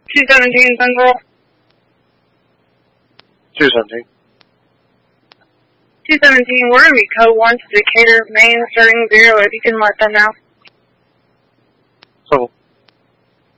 217 Central. 217. 217, we're going to be code 1 to Decatur, Maine, starting 0, if you can let them know. So